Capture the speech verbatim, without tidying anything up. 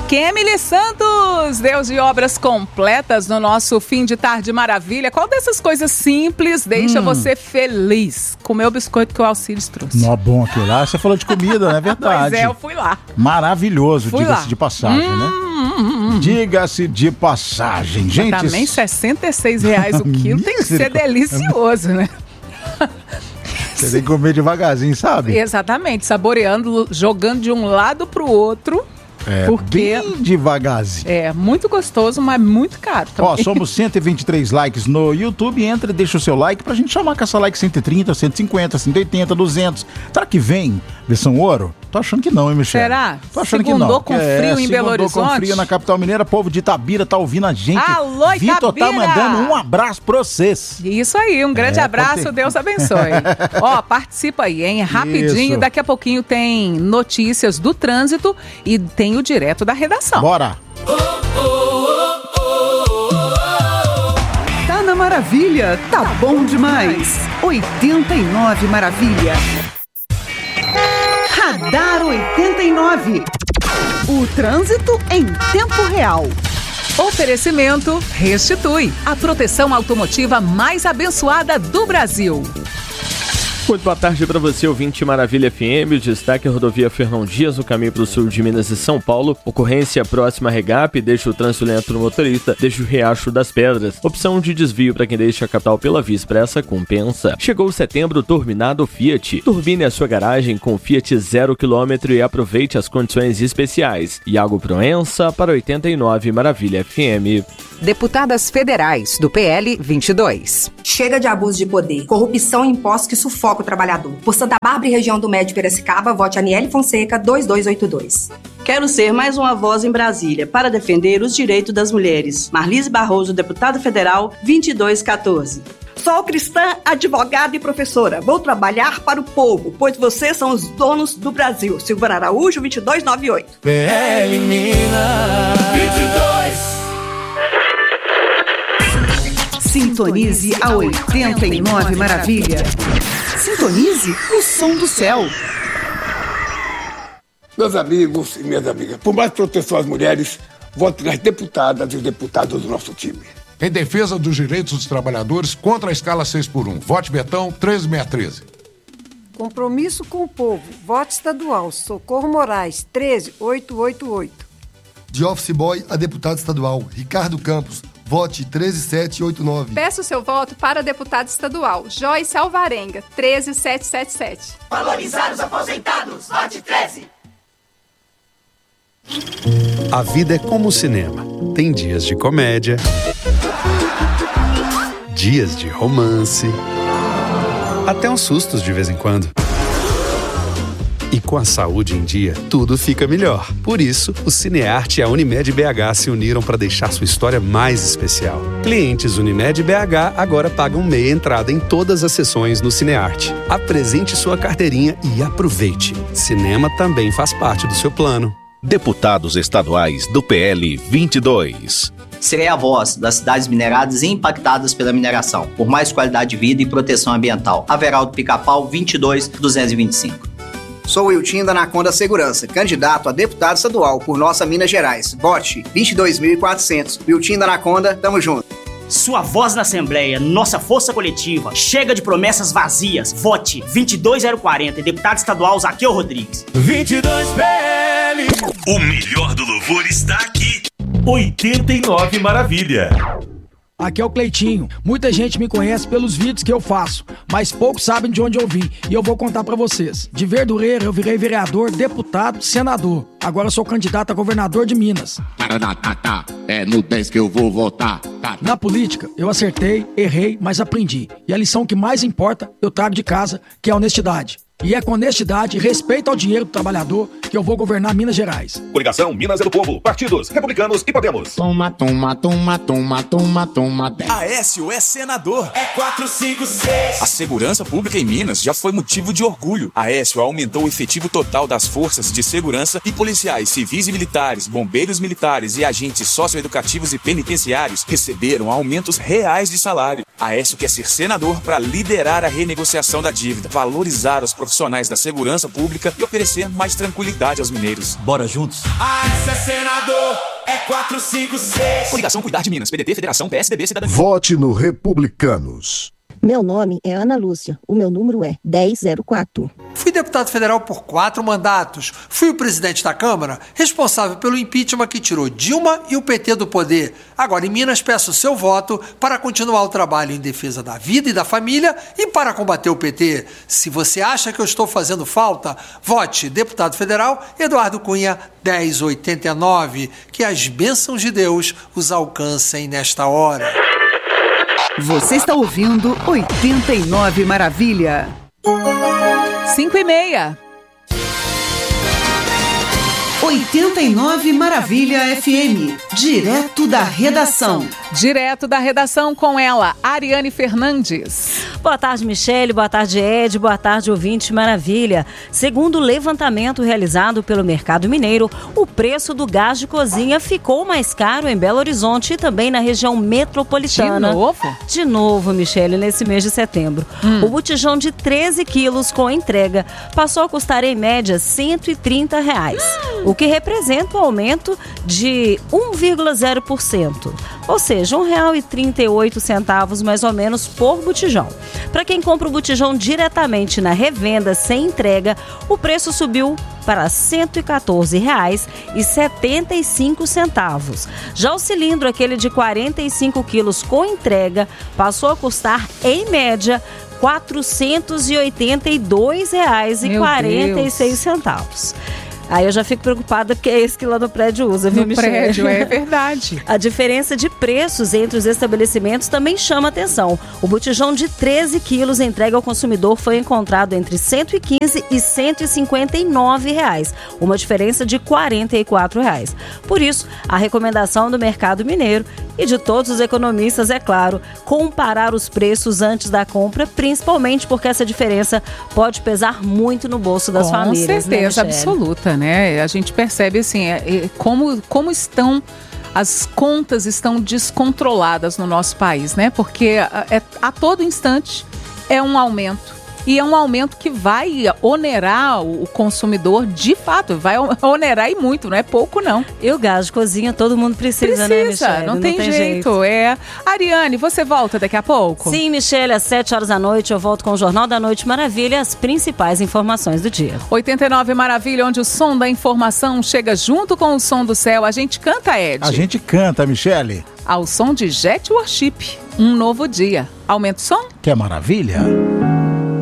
Kemily Santos, Deus de obras completas no nosso fim de tarde maravilha. Qual dessas coisas simples deixa hum. você feliz? Comer o biscoito que o Alcides trouxe. Nó bom aquilo lá. Você falou de comida, não é verdade? Pois é, eu fui lá. Maravilhoso, fui diga-se lá. de passagem, hum, né? Hum, hum. Diga-se de passagem, gente. Mas também sessenta e seis reais o quilo tem que ser delicioso, né? Você tem que comer devagarzinho, sabe? Exatamente, saboreando, jogando de um lado pro outro. É, porque bem devagarzinho. É, muito gostoso, mas muito caro também. Ó, somos cento e vinte e três likes no YouTube. Entra e deixa o seu like pra gente chamar com essa like cento e trinta, cento e cinquenta, cento e oitenta, duzentos. Será que vem versão ouro? Tô achando que não, hein, Michele? Será? Tô achando Segundou que não. com frio é, em Belo Horizonte? com frio na capital mineira. Povo de Itabira tá ouvindo a gente. Alô, Itabira! Vitor tá mandando um abraço pra vocês. Isso aí, um grande é, abraço, Deus abençoe. Ó, participa aí, hein? Rapidinho, Isso. Daqui a pouquinho tem notícias do trânsito e tem o direto da redação. Bora! Tá na maravilha, tá bom demais. oitenta e nove Maravilha. Radar oitenta e nove. O trânsito em tempo real. Oferecimento Restitui, a proteção automotiva mais abençoada do Brasil. Muito boa tarde para você, ouvinte Maravilha F M. O destaque é a rodovia Fernão Dias, no caminho para o sul de Minas e São Paulo. Ocorrência próxima a Regap, deixa o trânsito lento no motorista, deixa o Riacho das Pedras. Opção de desvio para quem deixa a capital pela Via Expressa, compensa. Chegou setembro, turbinado Fiat. Turbine a sua garagem com Fiat zero quilômetro e aproveite as condições especiais. Iago Proença para oitenta e nove Maravilha F M. Deputadas federais do P L vinte e dois. Chega de abuso de poder, corrupção e impostos que sufocam o trabalhador. Por Santa Bárbara e região do Médio Piracicaba, vote Aniele Fonseca dois dois oito dois. Quero ser mais uma voz em Brasília para defender os direitos das mulheres. Marlise Barroso, deputada federal, vinte e dois quatorze. Sou cristã, advogada e professora. Vou trabalhar para o povo, pois vocês são os donos do Brasil. Silvana Araújo, vinte e dois noventa e oito. P L Minas vinte e dois. Sintonize a oitenta e nove Maravilha. Sintonize o som do céu. Meus amigos e minhas amigas, por mais proteção às mulheres, vote nas deputadas e os deputados do nosso time. Em defesa dos direitos dos trabalhadores, contra a escala seis por um. Vote Betão treze mil seiscentos e treze. Compromisso com o povo. Voto estadual. Socorro Moraes treze mil oitocentos e oitenta e oito. De office boy a deputado estadual, Ricardo Campos. Vote treze mil setecentos e oitenta e nove. Peço seu voto para deputado estadual, Joyce Alvarenga, treze mil setecentos e setenta e sete. Valorizar os aposentados, vote treze. A vida é como o cinema. Tem dias de comédia, dias de romance, até uns sustos de vez em quando. E com a saúde em dia, tudo fica melhor. Por isso, o Cinearte e a Unimed B H se uniram para deixar sua história mais especial. Clientes Unimed B H agora pagam meia entrada em todas as sessões no Cinearte. Apresente sua carteirinha e aproveite. Cinema também faz parte do seu plano. Deputados estaduais do P L vinte e dois. Serei a voz das cidades mineradas e impactadas pela mineração, por mais qualidade de vida e proteção ambiental. Averaldo Pica-Pau, vinte e dois duzentos e vinte e cinco. Sou Wiltim da Anaconda Segurança, candidato a deputado estadual por nossa Minas Gerais. Vote vinte e dois mil e quatrocentos. Wiltim da Anaconda, tamo junto. Sua voz na Assembleia, nossa força coletiva. Chega de promessas vazias. Vote vinte e dois zero quarenta, deputado estadual Zaqueu Rodrigues. vinte e dois P L. O melhor do louvor está aqui. oitenta e nove Maravilha. Aqui é o Cleitinho. Muita gente me conhece pelos vídeos que eu faço, mas poucos sabem de onde eu vim. E eu vou contar pra vocês. De Verdureira eu virei vereador, deputado, senador. Agora eu sou candidato a governador de Minas. Taranatá, é no dez que eu vou votar. Tá. Na política, eu acertei, errei, mas aprendi. E a lição que mais importa, eu trago de casa, que é a honestidade. E é com honestidade e respeito ao dinheiro do trabalhador que eu vou governar Minas Gerais. Coligação Minas é do Povo. Partidos Republicanos e Podemos. Toma, toma, toma, toma, toma, toma. dez. Aécio é senador. É quatro, cinco, seis. A segurança pública em Minas já foi motivo de orgulho. Aécio aumentou o efetivo total das forças de segurança e policiais civis e militares, bombeiros militares e agentes socioeducativos e penitenciários receberam aumentos reais de salário. Aécio quer ser senador para liderar a renegociação da dívida, valorizar os profissionais da segurança pública e oferecer mais tranquilidade aos mineiros. Bora juntos? Aécio é senador, é quatro cinco seis. Coligação Cuidar de Minas, P D T, Federação, P S D B, Cidadania. Vote no Republicanos. Meu nome é Ana Lúcia, o meu número é dez zero quatro. Fui deputado federal por quatro mandatos. Fui o presidente da Câmara, responsável pelo impeachment que tirou Dilma e o P T do poder. Agora, em Minas, peço o seu voto para continuar o trabalho em defesa da vida e da família e para combater o P T. Se você acha que eu estou fazendo falta, vote deputado federal Eduardo Cunha dez oitenta e nove. Que as bênçãos de Deus os alcancem nesta hora. Você está ouvindo oitenta e nove Maravilha. Cinco e meia. oitenta e nove Maravilha F M, direto da redação. Direto da redação com ela, Ariane Fernandes. Boa tarde, Michele. Boa tarde, Ed. Boa tarde, ouvinte Maravilha. Segundo o levantamento realizado pelo Mercado Mineiro, o preço do gás de cozinha ficou mais caro em Belo Horizonte e também na região metropolitana. De novo? De novo, Michele, nesse mês de setembro. Hum. O botijão de treze quilos com entrega passou a custar em média cento e trinta reais, hum. o que representa um aumento de um vírgula zero por cento. Ou seja, um real e trinta e oito centavos mais ou menos por botijão. Para quem compra o botijão diretamente na revenda sem entrega, o preço subiu para cento e quatorze reais e setenta e cinco centavos. Já o cilindro, aquele de quarenta e cinco quilos com entrega, passou a custar, em média, quatrocentos e oitenta e dois reais e quarenta e seis centavos. Aí eu já fico preocupada porque é esse que lá no prédio usa, viu, No Michele? prédio, é verdade. A diferença de preços entre os estabelecimentos também chama atenção. O botijão de treze quilos entregue ao consumidor foi encontrado entre cento e quinze e cento e cinquenta e nove reais, uma diferença de quarenta e quatro reais. Por isso, a recomendação do Mercado Mineiro e de todos os economistas, é claro, comparar os preços antes da compra, principalmente porque essa diferença pode pesar muito no bolso das Com famílias. Com certeza, né, absoluta, né? A gente percebe assim, é, é, como, como estão, as contas estão descontroladas no nosso país, né? Porque é, a todo instante é um aumento. E é um aumento que vai onerar o consumidor, de fato, vai onerar e muito, não é pouco não. E o gás de cozinha todo mundo precisa, precisa né, Michele? Não, não tem, tem jeito. jeito. É. Ariane, você volta daqui a pouco? Sim, Michele, às sete horas da noite eu volto com o Jornal da Noite Maravilha, as principais informações do dia. oitenta e nove Maravilha, onde o som da informação chega junto com o som do céu. A gente canta, Ed? A gente canta, Michele. Ao som de Jet Worship, um novo dia. Aumenta o som? Que maravilha.